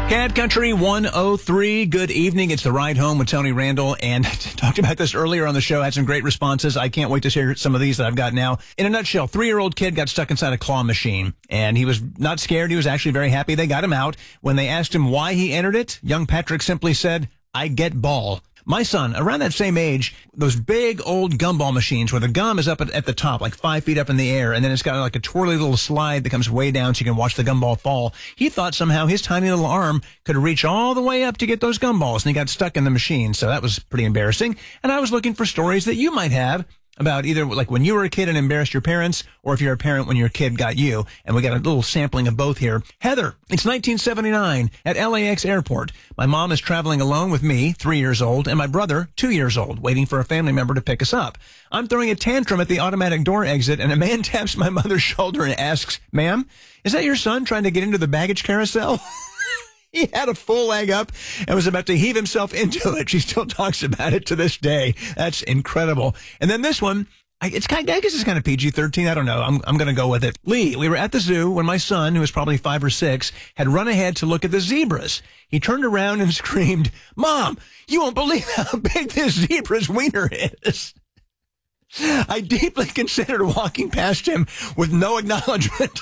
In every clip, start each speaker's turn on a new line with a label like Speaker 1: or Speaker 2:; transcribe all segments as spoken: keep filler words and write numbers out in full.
Speaker 1: Cat Country one oh three, good evening. It's The Ride Home with Tony Randall, and talked about this earlier on the show, had some great responses. I can't wait to share some of these that I've got now. In a nutshell, three-year-old kid got stuck inside a claw machine, and he was not scared. He was actually very happy they got him out. When they asked him why he entered it, young Patrick simply said, "I get ball." My son, around that same age, those big old gumball machines where the gum is up at, at the top, like five feet up in the air, and then it's got like a twirly little slide that comes way down so you can watch the gumball fall. He thought somehow his tiny little arm could reach all the way up to get those gumballs, and he got stuck in the machine. So that was pretty embarrassing. And I was looking for stories that you might have about either like when you were a kid and embarrassed your parents, or if you're a parent when your kid got you. And we got a little sampling of both here. Heather, it's nineteen seventy-nine at L A X airport. My mom is traveling alone with me, three years old, and my brother, two years old, waiting for a family member to pick us up. I'm throwing a tantrum at the automatic door exit, and a man taps my mother's shoulder and asks, "Ma'am, is that your son trying to get into the baggage carousel?" He had a full leg up and was about to heave himself into it. She still talks about it to this day. That's incredible. And then this one, I, it's kind of, I guess it's kind of P G thirteen. I don't know. I'm, I'm going to go with it. Lee, we were at the zoo when my son, who was probably five or six, had run ahead to look at the zebras. He turned around and screamed, "Mom, you won't believe how big this zebra's wiener is." I deeply considered walking past him with no acknowledgement.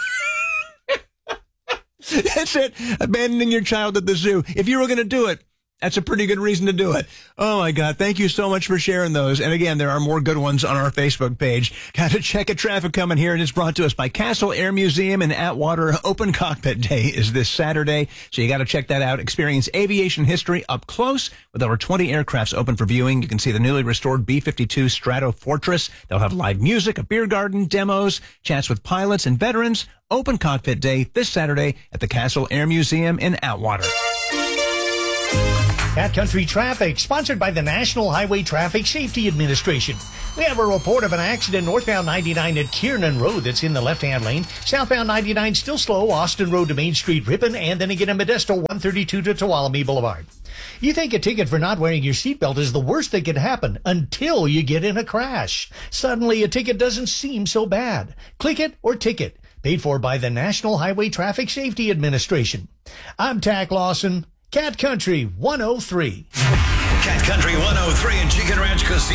Speaker 1: That's it. Abandoning your child at the zoo. If you were going to do it, that's a pretty good reason to do it. Oh, my God. Thank you so much for sharing those. And again, there are more good ones on our Facebook page. Got to check a traffic coming here, and it's brought to us by Castle Air Museum in Atwater. Open Cockpit Day is this Saturday, so you got to check that out. Experience aviation history up close with over twenty aircrafts open for viewing. You can see the newly restored B fifty-two Strato Fortress. They'll have live music, a beer garden, demos, chats with pilots and veterans. Open Cockpit Day this Saturday at the Castle Air Museum in Atwater.
Speaker 2: Cat Country Traffic, sponsored by the National Highway Traffic Safety Administration. We have a report of an accident northbound ninety-nine at Kiernan Road that's in the left-hand lane. Southbound ninety-nine still slow, Austin Road to Main Street, Ripon, and then again in Modesto, one thirty-two to Tuolumne Boulevard. You think a ticket for not wearing your seatbelt is the worst that could happen until you get in a crash. Suddenly, a ticket doesn't seem so bad. Click it or ticket. Paid for by the National Highway Traffic Safety Administration. I'm Tack Lawson. Cat Country one oh three.
Speaker 3: Cat Country one oh three in Chicken Ranch Casino.